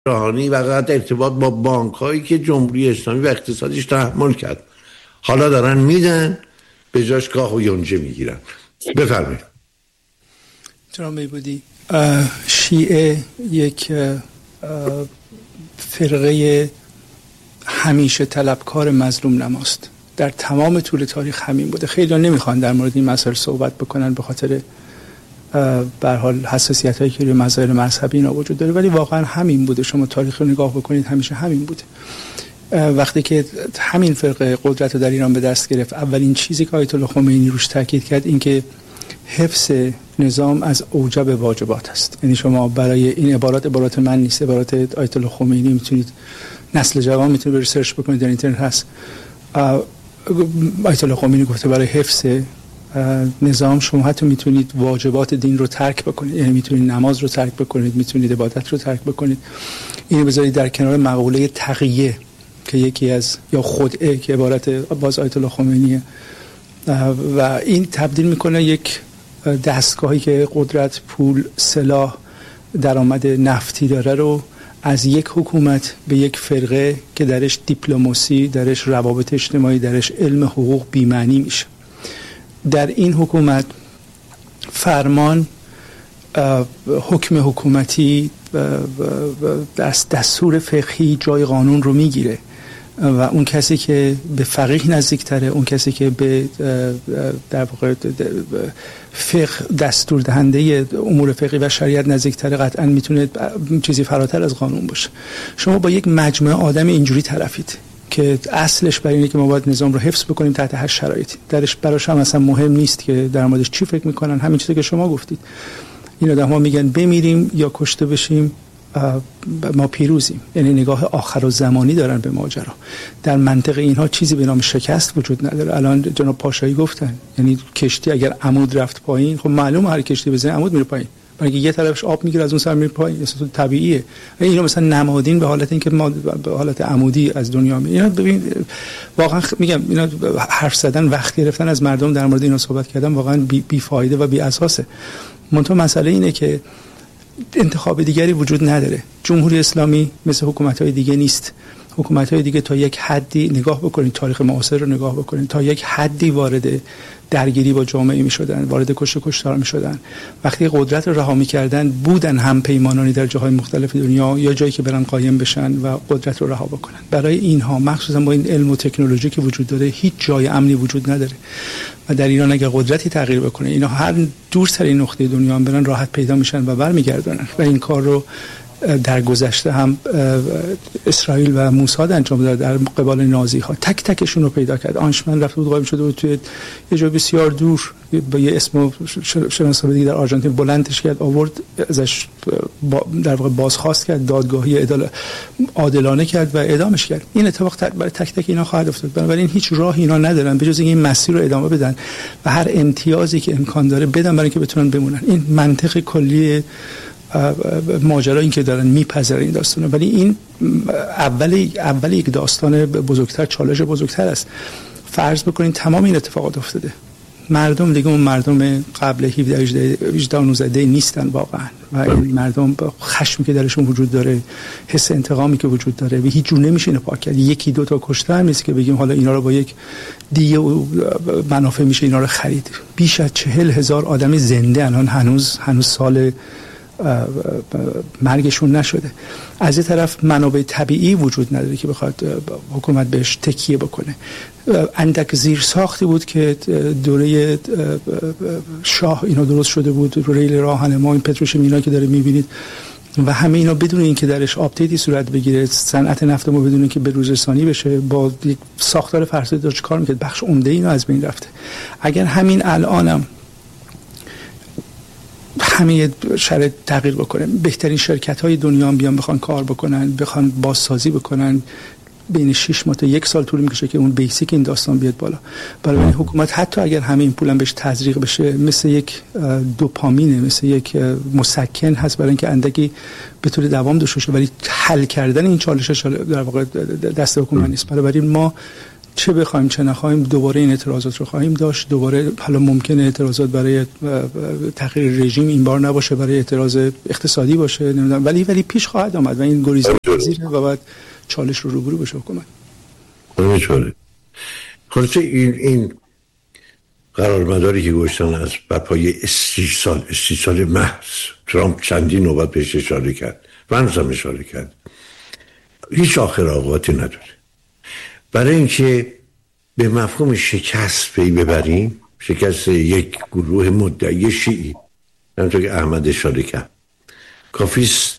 جهانی و قطع ارتباط با بانک هایی که جمهوری اسلامی و اقتصادش تحمل کرد، حالا دارن میدن به جاش گاه و یونجه میگیرن. بفرمایید. جناب میبودی، شیعه یک فرقه همیشه طلبکار مظلوم نماست. در تمام طول تاریخ همین بوده. خیلی نمیخوان در مورد این مسائل صحبت بکنن به خاطر به هر حال حساسیت هایی که روی مسائل مذهبی اینا وجود داره، ولی واقعا همین بوده. شما تاریخ رو نگاه بکنید، همیشه همین بوده. وقتی که همین فرقه قدرت رو در ایران به دست گرفت، اولین چیزی که آیت الله خمینی روش تاکید کرد این که حفظ نظام از اوجب واجبات است. یعنی شما برای این عبارات من نیست، عبارات آیت الله خمینی، میتونید نسل جوان میتونه ریسرچ بکنید، در اینترنت هست. آیت الله خمینی گفته برای حفظ نظام شما حتی میتونید واجبات دین رو ترک بکنید، یعنی میتونید نماز رو ترک بکنید، میتونید عبادت رو ترک بکنید. اینو بذارید در کنار مقوله تقیه که یکی از یا خدعه که عبارت باز آیت الله خمینیه، و این تبدیل میکنه یک دستگاهی که قدرت، پول، سلاح، درآمد نفتی داره رو از یک حکومت به یک فرقه که درش دیپلماسی، درش روابط اجتماعی، درش علم حقوق بی‌معنی میشه. در این حکومت فرمان، حکم حکومتی، دستور فقهی جای قانون رو میگیره و اون کسی که به فقیه نزدیکتره، اون کسی که به در واقع فقه دستور دهنده امور فقهی و شریعت نزدیکتره قطعا میتونه چیزی فراتر از قانون باشه. شما با یک مجموعه آدم اینجوری طرفید که اصلش برای اینه که ما باید نظام رو حفظ بکنیم تحت هر شرایطی. براش هم اصلا مهم نیست که در موردش چی فکر میکنن. همین چیزی که شما گفتید، این آدم‌ها میگن بمیریم یا کشته بشیم ما پیروزیم. یعنی نگاه آخرالزمانی دارن به ماجرا. در منطق اینها چیزی به نام شکست وجود نداره. الان جناب پاشایی گفتن، یعنی کشتی اگر عمود رفت پایین، خب معلومه هر کشتی بزنه عمود میره پایین، برای اینکه یه طرفش آب میگیره از اون سر میره پایین، اصلا طبیعیه. اینا مثلا نمادین به حالت اینکه ما به حالت عمودی از دنیا میاد. اینا ببین واقعا میگم اینا حرف زدن، وقت گرفتن از مردم در مورد اینا صحبت کردن واقعا بی فایده و بی اساسه. منتها مسئله اینه که انتخاب دیگری وجود نداره. جمهوری اسلامی مثل حکومت‌های دیگه نیست. حکومت‌های دیگه تا یک حدی نگاه بکنید، تاریخ معاصر رو نگاه بکنید، تا یک حدی وارد درگیری با جامعه می‌شدن، وارد کشتار می‌شدن. وقتی قدرت رو رها می‌کردن بودن هم پیمانانی در جاهای مختلف دنیا یا جایی که برن قایم بشن و قدرت رو رها بکنن. برای اینها مخصوصا با این علم و تکنولوژی که وجود داره هیچ جای امنی وجود نداره. و در ایران اگر قدرتی تغییر بکنه، اینا هر دورترین نقطه دنیا هم برن راحت پیدا میشن و برمیگردونن. و این کار رو در گذشته هم اسرائیل و موساد انجام داد در قبال نازی ها. تک تکشون رو پیدا کرد. آنشمن رفت بود قایم شده بود توی یه جای بسیار دور، با یه اسم شناسایی دیگه در آرژانتین بلندش کرد، آورد ازش در واقع بازخواست کرد، دادگاهی عادلانه کرد و اعدامش کرد. این اتفاق برای تک تک اینا خواهد افتاد. بنابراین هیچ راه اینا ندارن به جز این مسیر رو ادامه بدن و هر امتیازی که امکان داره بدن برای اینکه بتونن بمونن. این منطق کلی ماجرا این که دارن میپذیرن این داستانه. ولی این اول یک داستان بزرگتر، چالش بزرگتر است. فرض بکنین تمام این اتفاقات افتاده، مردم دیگه اون مردم قبل 18 و 19 نیستن واقعا، و این مردم با خشمی که درشون وجود داره، حس انتقامی که وجود داره و هیچ جور نمیشه اینو پاک کرد. یکی دو تا کشته نیست که بگیم حالا اینا رو با یک دیگه منافع میشه اینا رو خرید. بیش از 40,000 آدم زنده الان هنوز سال مرگشون نشده. از یه طرف منابع طبیعی وجود نداره که بخواد حکومت بهش تکیه بکنه. اندک زیر ساختی بود که دوره شاه اینا درست شده بود، ریل راهنما، این پتروشیمینا که داره میبینید و همه اینا بدون اینکه درش آپدیتی صورت بگیره، صنعت نفت ما بدون اینکه به روز رسانی بشه، با یک ساختار فرسوده داشت کار میکرد. بخش عمده اینا از بین رفته. اگر همین الانم همه شرایط تغییر بکنه، بهترین شرکت‌های دنیا هم بیان بخوان کار بکنن، بخوان بازسازی بکنن، بین 6 ماه تا 1 سال طول میکشه که اون بیسیک این داستان بیاد بالا. برای حکومت حتی اگر همه این پولم بهش تزریق بشه، مثل یک دوپامینه، مثل یک مسکن هست برای اینکه اندکی بتونه دوام داشته باشه، ولی حل کردن این چالش‌ها در واقع دست حکومت نیست. بنابراین ما چه بخوایم چه نخوایم دوباره این اعتراضات رو خواهیم داشت. دوباره حالا ممکنه اعتراضات برای تغییر رژیم این بار نباشه، برای اعتراض اقتصادی باشه، نمیدونم، ولی پیش خواهد آمد و این گریز پذیره و بعد چالش رو روبرو بشه حکومت. نمی‌تونه. خلاصه این قرارمداری که گوشتن از بر پایه 30 سال محض ترامپ چندین نوبت بهش اشاره کرد و هنوزم اشاره کرد، هیچ آخر آقاتی نداره. برای اینکه به مفهوم شکست پی ببریم، شکست یک گروه مدعی شیعی، همونطور که احمد اشاره کرد، کافیست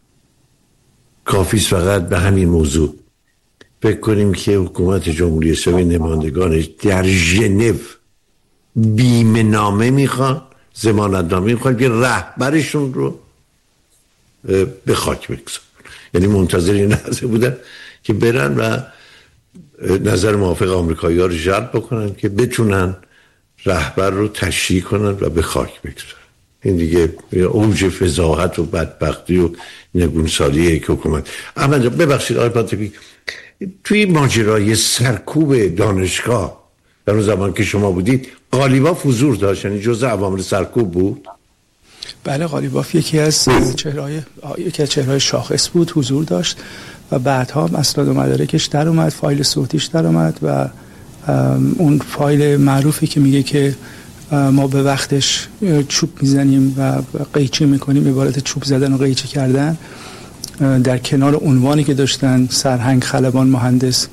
فقط به همین موضوع فکر کنیم که حکومت جمهوری اسلامی نمایندگانش در ژنو بیمه نامه میخوان، ضمانت نامه میخوان که رهبرشون رو به خاک بگذارن. یعنی منتظر این لحظه بودن که برن و نظر موافق آمریکایی‌ها رو جلب بکنن که بتونن رهبر رو تشییع کنن و به خاک بگذارن. این دیگه اوج فضاحت و بدبختی و نگونسالیه که حکومت. اما ببخشید آقای پاتپی، توی ماجرای سرکوب دانشگاه در اون زمان که شما بودید قالیباف حضور داشت، یعنی جزء عوامل سرکوب بود؟ بله، قالیباف یکی از چهره‌های شاخص بود، حضور داشت و بعدها اسناد و مدارکش در اومد، فایل صوتیش در اومد و اون فایل معروفی که میگه که ما به وقتش چوب میزنیم و قیچی میکنیم، عبارت چوب زدن و قیچی کردن، در کنار عنوانی که داشتن سرهنگ خلبان مهندس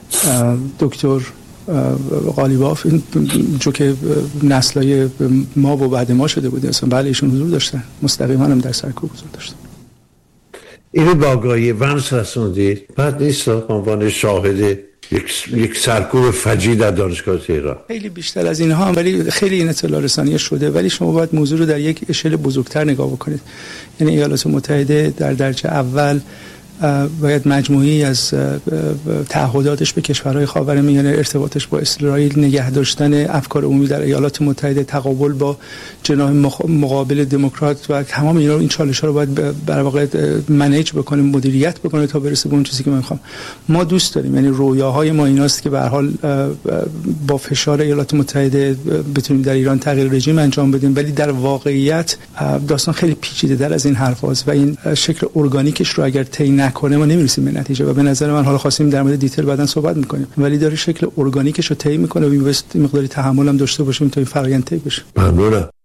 دکتر قالیباف، این جو که نسلای ما و بعد ما شده بوده اصلا، بله ایشون حضور داشتن، مستقیما هم در سرکوب حضور داشتن. اینو با آگاهی ونس رسوندید؟ بعد نیست عنوان شاهد یک سرکوب فجیع در دانشگاه تهران؟ خیلی بیشتر از اینها هم، ولی خیلی این اطلاع رسانی شده، ولی شما باید موضوع رو در یک اشل بزرگتر نگاه بکنید. یعنی ایالات متحده در درجه اول باید مجموعی از تعهداتش به کشورهای خاورمیانه، ارتباطش با اسرائیل، نگه داشتن افکار عمومی در ایالات متحده، تقابل با جناح مقابل دموکرات و تمام اینا، این چالش‌ها رو باید در واقع منیج بکنه، مدیریت بکنه تا برسه به اون چیزی که من می‌خوام. ما دوست داریم، یعنی رویاهای ما ایناست که به هر حال با فشار ایالات متحده بتونیم در ایران تغییر رژیم انجام بدیم، ولی در واقعیت داستان خیلی پیچیده‌تر از این حرفاست و این شکل ارگانیکش رو اگر طی نکنه ما نمیرسیم به نتیجه. و به نظر من حالا خواستیم در مورد دیتیل بعداً صحبت می‌کنیم، ولی داره شکل ارگانیکش رو طی می‌کنه و این مقداری تحمل هم داشته باشیم تا این فرآیند طی بشه. ممنونم.